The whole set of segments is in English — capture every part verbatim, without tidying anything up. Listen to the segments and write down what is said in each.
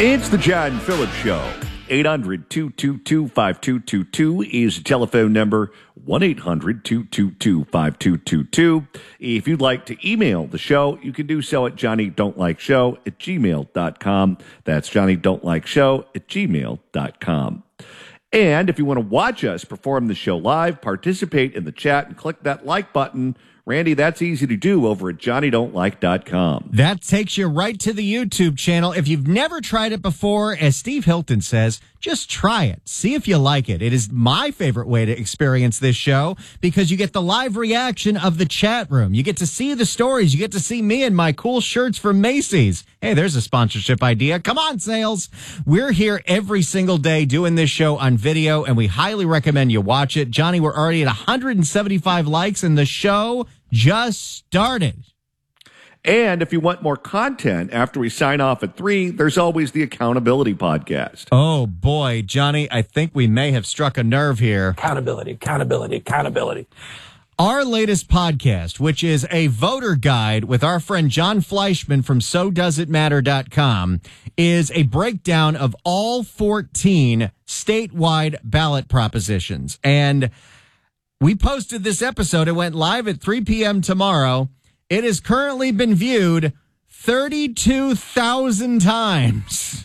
It's the John Phillips Show. eight hundred, two two two, five two two two is the telephone number. one eight hundred, two two two, five two two two. If you'd like to email the show, you can do so at johnny don't like show at gmail dot com. That's johnny don't like show at gmail dot com. And if you want to watch us perform the show live, participate in the chat, and click that like button, Randy, that's easy to do over at johnny don't like dot com. That takes you right to the YouTube channel. If you've never tried it before, as Steve Hilton says, just try it. See if you like it. It is my favorite way to experience this show because you get the live reaction of the chat room. You get to see the stories. You get to see me in my cool shirts from Macy's. Hey, there's a sponsorship idea. Come on, sales. We're here every single day doing this show on video, and we highly recommend you watch it. Johnny, we're already at one hundred seventy-five likes, and the show just started. And if you want more content after we sign off at three, there's always the Accountability Podcast. Oh, boy, Johnny, I think we may have struck a nerve here. Accountability, accountability, accountability. Our latest podcast, which is a voter guide with our friend John Fleischman from so does it matter dot com, is a breakdown of all fourteen statewide ballot propositions. And we posted this episode. It went live at three p.m. tomorrow. It has currently been viewed thirty-two thousand times.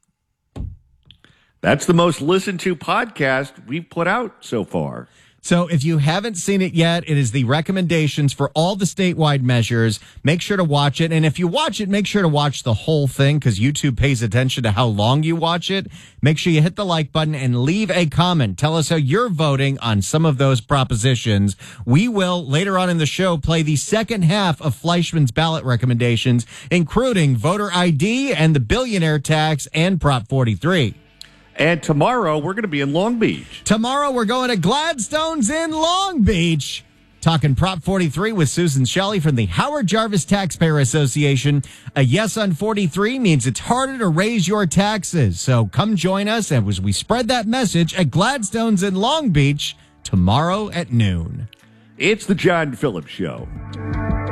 That's the most listened to podcast we've put out so far. So if you haven't seen it yet, it is the recommendations for all the statewide measures. Make sure to watch it. And if you watch it, make sure to watch the whole thing because YouTube pays attention to how long you watch it. Make sure you hit the like button and leave a comment. Tell us how you're voting on some of those propositions. We will, later on in the show, play the second half of Fleischman's ballot recommendations, including voter I D and the billionaire tax and Prop forty-three. And tomorrow, we're going to be in Long Beach. Tomorrow, we're going to Gladstone's in Long Beach. Talking Prop forty-three with Susan Shelley from the Howard Jarvis Taxpayer Association. A yes on forty-three means it's harder to raise your taxes. So come join us as we spread that message at Gladstone's in Long Beach tomorrow at noon. It's the John Phillips Show.